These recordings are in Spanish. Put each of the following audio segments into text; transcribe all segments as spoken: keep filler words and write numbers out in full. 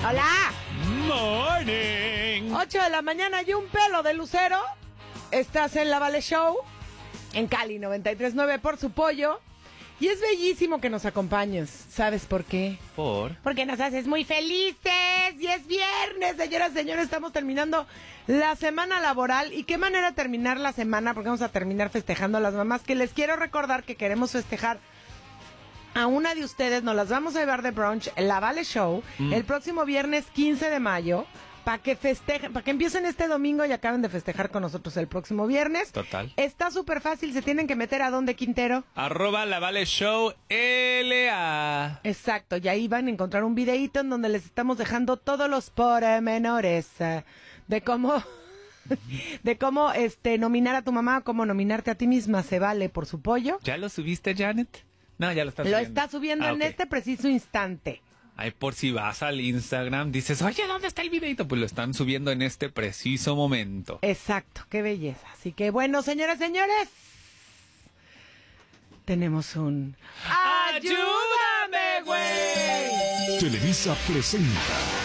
Hola. Morning. ocho de la mañana y un pelo de lucero. Estás en La Vale Show, en Cali noventa y tres punto nueve por su pollo. Y es bellísimo que nos acompañes. ¿Sabes por qué? ¿Por? Porque nos haces muy felices. Y es viernes, señoras y señores. Estamos terminando la semana laboral. ¿Y qué manera de terminar la semana? Porque vamos a terminar festejando a las mamás. Que les quiero recordar que queremos festejar a una de ustedes. Nos las vamos a llevar de brunch en La Vale Show mm. el próximo viernes quince de mayo. Para que festejen, para que empiecen este domingo y acaben de festejar con nosotros el próximo viernes. Total. Está súper fácil, se tienen que meter a dónde, Quintero. Arroba La Vale Show L A. Exacto, y ahí van a encontrar un videíto en donde les estamos dejando todos los pormenores uh, de cómo, de cómo este nominar a tu mamá, cómo nominarte a ti misma. Se vale por su pollo. ¿Ya lo subiste, Janet? No, ya lo está lo subiendo. Lo está subiendo ah, en okay. este preciso instante. Ay, por si vas al Instagram, dices, oye, ¿dónde está el videito? Pues lo están subiendo en este preciso momento. Exacto, qué belleza. Así que, bueno, señoras y señores, tenemos un... ¡Ayúdame, güey! Televisa presenta.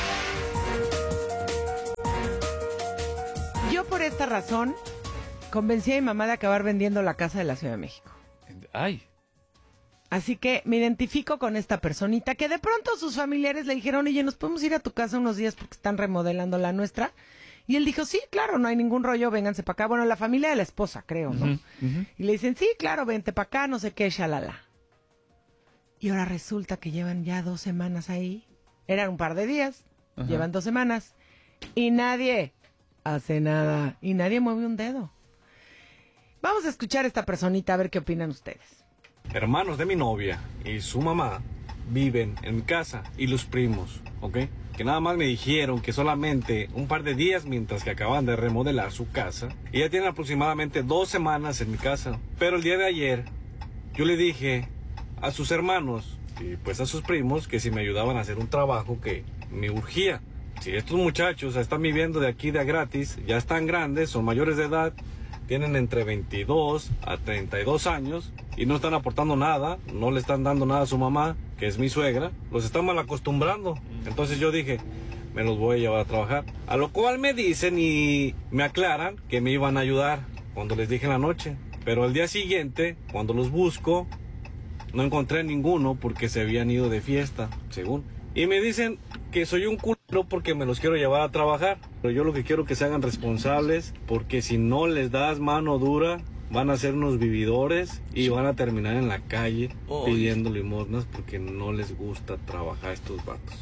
Yo por esta razón convencí a mi mamá de acabar vendiendo la casa de la Ciudad de México. Ay. Así que me identifico con esta personita que de pronto sus familiares le dijeron, oye, ¿nos podemos ir a tu casa unos días porque están remodelando la nuestra? Y él dijo, sí, claro, no hay ningún rollo, vénganse para acá. Bueno, la familia de la esposa, creo, ¿no? Uh-huh, uh-huh. Y le dicen, sí, claro, vente para acá, no sé qué, shalala. Y ahora resulta que llevan ya dos semanas ahí. Eran un par de días, uh-huh. llevan dos semanas. Y nadie hace nada. Y nadie mueve un dedo. Vamos a escuchar a esta personita a ver qué opinan ustedes. Hermanos de mi novia y su mamá viven en mi casa y los primos, ¿ok? Que nada más me dijeron que solamente un par de días mientras que acaban de remodelar su casa. Y ya tienen aproximadamente dos semanas en mi casa. Pero el día de ayer yo le dije a sus hermanos y pues a sus primos que si me ayudaban a hacer un trabajo que me urgía. Si estos muchachos están viviendo de aquí de a gratis, ya están grandes, son mayores de edad, tienen entre veintidós a treinta y dos años y no están aportando nada, no le están dando nada a su mamá, que es mi suegra, los están mal acostumbrando. Entonces yo dije, me los voy a llevar a trabajar. A lo cual me dicen y me aclaran que me iban a ayudar cuando les dije en la noche. Pero al día siguiente, cuando los busco, no encontré ninguno porque se habían ido de fiesta, según. Y me dicen que soy un culo porque me los quiero llevar a trabajar. Pero yo lo que quiero es que se hagan responsables, porque si no les das mano dura, van a ser unos vividores y van a terminar en la calle oh, pidiendo limosnas porque no les gusta trabajar estos vatos.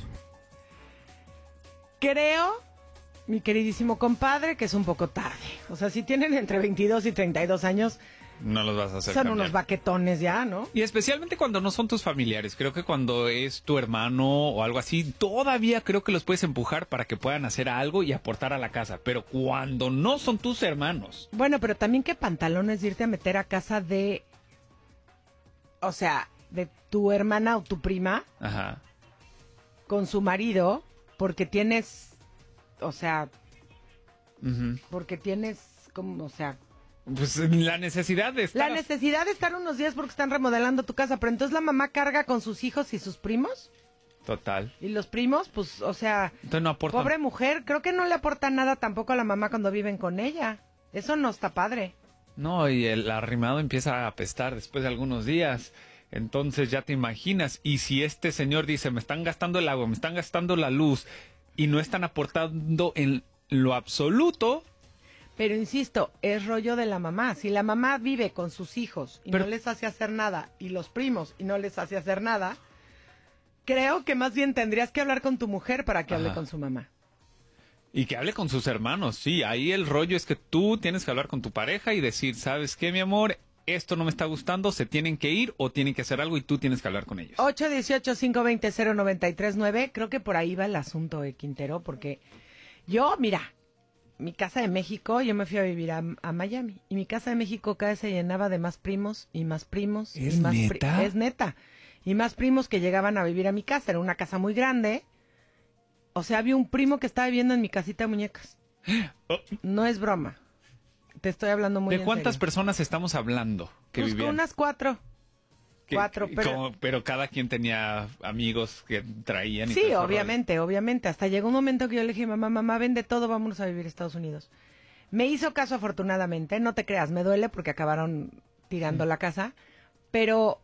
Creo, mi queridísimo compadre, que es un poco tarde. O sea, si tienen entre veintidós y treinta y dos años... No los vas a hacer Son cambiar. unos baquetones ya, ¿no? Y especialmente cuando no son tus familiares. Creo que cuando es tu hermano o algo así, todavía creo que los puedes empujar para que puedan hacer algo y aportar a la casa. Pero cuando no son tus hermanos. Bueno, pero también qué pantalones irte a meter a casa de... O sea, de tu hermana o tu prima. Ajá. Con su marido, porque tienes... O sea... Uh-huh. Porque tienes... como, o sea... Pues la necesidad de estar... La necesidad de estar unos días porque están remodelando tu casa, pero entonces la mamá carga con sus hijos y sus primos. Total. Y los primos, pues, o sea... Entonces no aportan. Pobre mujer, creo que no le aporta nada tampoco a la mamá cuando viven con ella. Eso no está padre. No, y el arrimado empieza a apestar después de algunos días. Entonces ya te imaginas. Y si este señor dice, me están gastando el agua, me están gastando la luz, y no están aportando en lo absoluto... Pero insisto, es rollo de la mamá. Si la mamá vive con sus hijos y Pero... no les hace hacer nada, y los primos y no les hace hacer nada, creo que más bien tendrías que hablar con tu mujer para que Ajá. hable con su mamá. Y que hable con sus hermanos, sí. Ahí el rollo es que tú tienes que hablar con tu pareja y decir, ¿sabes qué, mi amor? Esto no me está gustando, se tienen que ir o tienen que hacer algo y tú tienes que hablar con ellos. ocho uno ocho, cinco dos cero, cero nueve tres nueve. Creo que por ahí va el asunto de Quintero, porque yo, mira... Mi casa de México, yo me fui a vivir a, a Miami. Y mi casa de México cada vez se llenaba de más primos y más primos. ¿Es y más neta? Pri- es neta. Y más primos que llegaban a vivir a mi casa. Era una casa muy grande. O sea, había un primo que estaba viviendo en mi casita de muñecas. Oh. No es broma. Te estoy hablando muy ¿De en cuántas serio. personas estamos hablando que pues vivían? Unas cuatro. Que- cuatro, pero... como- pero cada quien tenía amigos que traían. Y Sí, todo ese obviamente, obviamente. Hasta llegó un momento que yo le dije, mamá, mamá, vende todo, vámonos a vivir a Estados Unidos. Me hizo caso afortunadamente, no te creas, me duele porque acabaron tirando la casa, pero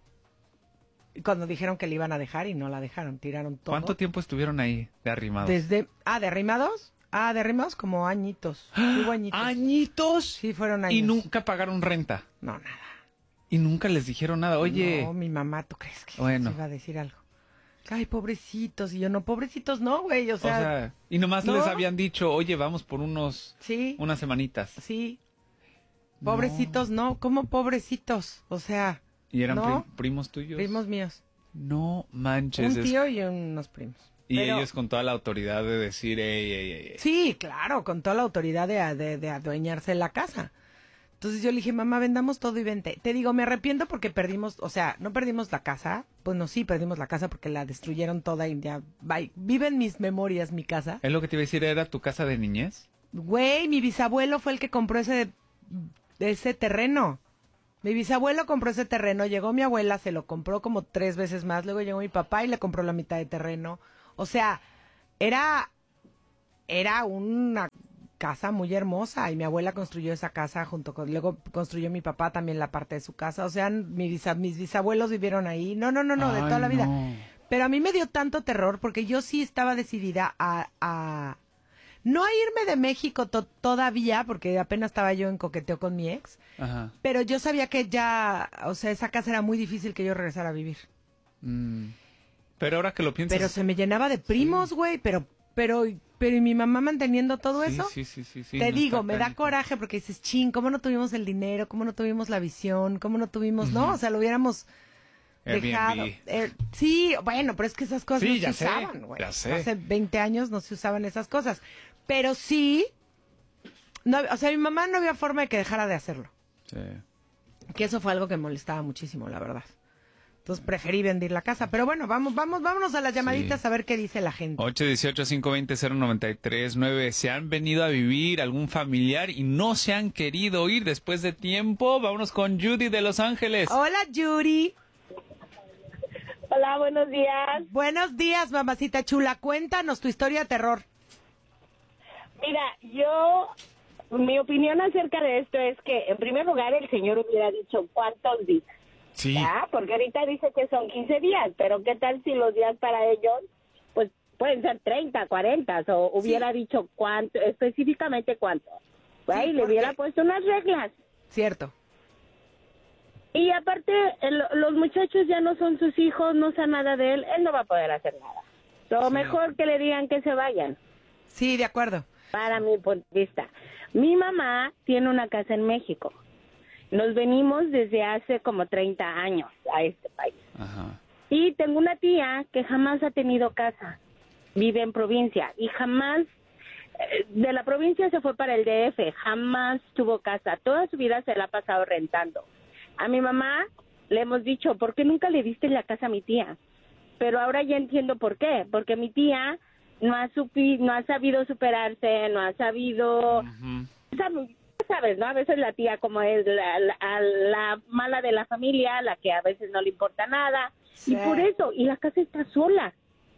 cuando dijeron que le iban a dejar y no la dejaron, tiraron rollo. todo. ¿Cuánto tiempo estuvieron ahí de arrimados? Desde, ah, ¿de arrimados? Ah, de arrimados como añitos. Sí, hubo añitos. ¿Añitos? Sí, fueron años. Y nunca pagaron renta. No, nada. Y nunca les dijeron nada. Oye, No, mi mamá, ¿tú crees que Bueno. se iba a decir algo? Ay, pobrecitos. Y yo, no, pobrecitos no, güey. O o sea, sea, y nomás ¿no? les habían dicho, oye, vamos por unos, sí, unas semanitas. sí. Pobrecitos no. ¿Cómo pobrecitos? O sea, ¿Y eran ¿no? pri- primos tuyos? primos míos. No manches. Un es- tío y unos primos. Y Pero- ellos con toda la autoridad de decir, ey, ey, ey, ey. Sí, claro, con toda la autoridad de, de, de adueñarse de la casa. Entonces yo le dije, mamá, vendamos todo y vente. Te digo, me arrepiento porque perdimos, o sea, no perdimos la casa. Bueno, sí, perdimos la casa porque la destruyeron toda y ya, bye. Vive en mis memorias mi casa. Es lo que te iba a decir, ¿era tu casa de niñez? Güey, mi bisabuelo fue el que compró ese, ese terreno. Mi bisabuelo compró ese terreno, llegó mi abuela, se lo compró como tres veces más, luego llegó mi papá y le compró la mitad de terreno. O sea, era, era una casa muy hermosa y mi abuela construyó esa casa junto con, luego construyó mi papá también la parte de su casa. O sea, mi bisa- mis bisabuelos vivieron ahí. No, no, no, no, de Ay, toda la vida. no. Pero a mí me dio tanto terror porque yo sí estaba decidida a, a no a irme de México to- todavía, porque apenas estaba yo en coqueteo con mi ex, Ajá. pero yo sabía que ya, o sea, esa casa era muy difícil que yo regresara a vivir. Mm. Pero ahora que lo piensas... Pero se me llenaba de primos, güey, pero, pero, pero ¿y mi mamá manteniendo todo sí, eso? Sí, sí, sí, sí, Te no digo, está me da canijo. coraje porque dices, chin, ¿cómo no tuvimos el dinero? ¿Cómo no tuvimos la visión? ¿Cómo no tuvimos, no? O sea, lo hubiéramos dejado. Airbnb. Eh, sí, bueno, pero es que esas cosas Sí, no ya se sé, usaban, güey. ya sé. Hace veinte años no se usaban esas cosas. Pero sí, no, o sea, mi mamá no había forma de que dejara de hacerlo. Sí. Que eso fue algo que me molestaba muchísimo, la verdad. Entonces preferí vender la casa. Pero bueno, vamos, vamos, vámonos a las llamaditas Sí. a ver qué dice la gente. ocho uno ocho, cinco dos cero, cero nueve tres nueve. ¿Se han venido a vivir algún familiar y no se han querido ir después de tiempo? Vámonos con Judy de Los Ángeles. Hola, Yuri. Hola, buenos días. Buenos días, mamacita chula. Cuéntanos tu historia de terror. Mira, yo, mi opinión acerca de esto es que, en primer lugar, el señor hubiera dicho cuántos días, Sí. ¿ya? Porque ahorita dice que son quince días, pero ¿qué tal si los días para ellos, pues, pueden ser treinta, cuarenta, o hubiera dicho cuánto, específicamente cuánto? ¿va? Sí, Y le porque- hubiera puesto unas reglas. Cierto. Y aparte, el- los muchachos ya no son sus hijos, no saben nada de él, él no va a poder hacer nada. Lo Sí. mejor que le digan que se vayan. Sí, de acuerdo. Para mi punto de vista. Mi mamá tiene una casa en México. Nos venimos desde hace como treinta años a este país. Ajá. Y tengo una tía que jamás ha tenido casa. Vive en provincia y jamás, eh, de la provincia se fue para el D F, jamás tuvo casa. Toda su vida se la ha pasado rentando. A mi mamá le hemos dicho, ¿por qué nunca le diste la casa a mi tía? Pero ahora ya entiendo por qué. Porque mi tía no ha supi- no ha sabido superarse, no ha sabido... Ujú. Sabe- sabes, ¿no? A veces la tía como es la, la, la mala de la familia, la que a veces no le importa nada. Sí. Y por eso, y la casa está sola.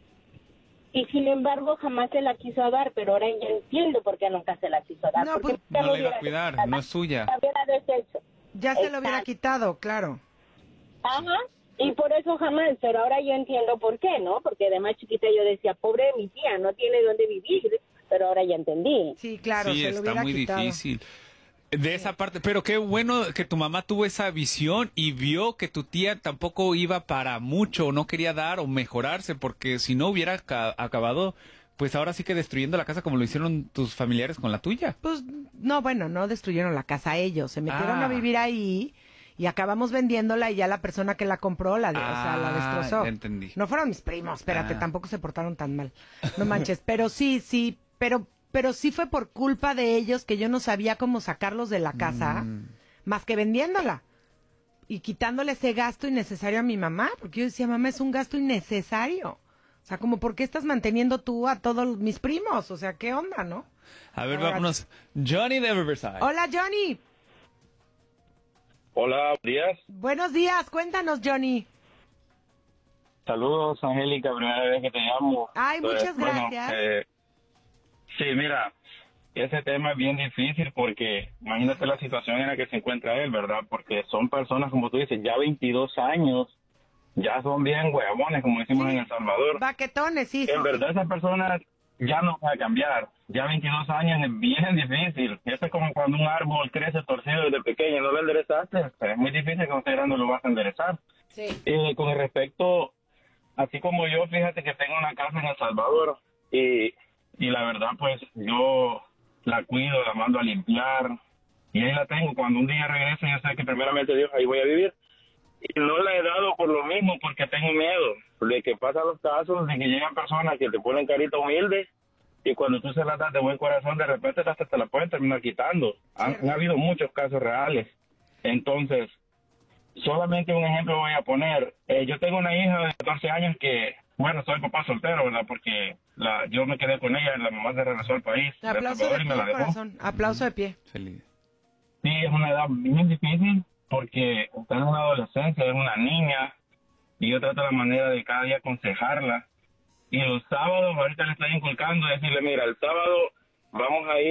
Y sin embargo jamás se la quiso dar, pero ahora ya entiendo por qué nunca se la quiso dar. No, porque pues, ya No la iba hubiera a cuidar, quitado, no es suya. la hubiera deshecho. Ya se lo hubiera Exacto. quitado, claro. Ajá. Y por eso jamás, pero ahora yo entiendo por qué, ¿no? Porque de más chiquita yo decía, pobre mi tía, no tiene dónde vivir, pero ahora ya entendí. Sí, claro, Sí, se lo está hubiera muy quitado. difícil. De esa parte, pero qué bueno que tu mamá tuvo esa visión y vio que tu tía tampoco iba para mucho, no quería dar o mejorarse, porque si no hubiera ca- acabado, pues ahora sí que destruyendo la casa como lo hicieron tus familiares con la tuya. Pues no, bueno, no destruyeron la casa ellos, se metieron Ah. a vivir ahí y acabamos vendiéndola y ya la persona que la compró la, de- o sea, la Ah, destrozó. ya entendí. No fueron mis primos, espérate, Ah. tampoco se portaron tan mal. No manches, pero sí, sí, pero pero sí fue por culpa de ellos que yo no sabía cómo sacarlos de la casa, Mm. más que vendiéndola. Y quitándole ese gasto innecesario a mi mamá, porque yo decía, mamá, es un gasto innecesario. O sea, como, ¿por qué estás manteniendo tú a todos mis primos? O sea, ¿qué onda, no? A ver, Ahora- vámonos. Johnny de Riverside. Hola, Johnny. Hola, buenos días. Buenos días, cuéntanos, Johnny. Saludos, Angélica, primera vez que te llamo. Ay, muchas Bueno, gracias. eh, sí, mira, ese tema es bien difícil porque imagínate la situación en la que se encuentra él, ¿verdad? Porque son personas, como tú dices, ya veintidós años, ya son bien huevones, como decimos Sí. en El Salvador. Baquetones, sí. En sí, verdad esas personas ya no van a cambiar. Ya veintidós años es bien difícil. Eso es como cuando un árbol crece torcido desde pequeño, no lo enderezaste, pero es muy difícil que usted grande lo vas a enderezar. sí. Eh, con respecto, así como yo, fíjate que tengo una casa en El Salvador y, y la verdad pues yo la cuido, la mando a limpiar y ahí la tengo. Cuando un día regrese yo sé que primeramente Dios ahí voy a vivir. Y no la he dado por lo mismo, porque tengo miedo de que pasan los casos de que llegan personas que te ponen carita humilde y cuando tú se la das de buen corazón, de repente hasta te la pueden terminar quitando. Han, han habido muchos casos reales. Entonces, solamente un ejemplo voy a poner. Eh, yo tengo una hija de catorce años que, bueno, soy papá soltero, ¿verdad? Porque la, yo me quedé con ella, la mamá se regresó al país. de Aplauso de Salvador, y pie, me la dejó. corazón. Aplauso de pie. Feliz. Sí, es una edad bien difícil porque está en una adolescencia, es una niña y yo trato la manera de cada día aconsejarla. Y los sábados, ahorita le estoy inculcando, decirle, mira, el sábado vamos a ir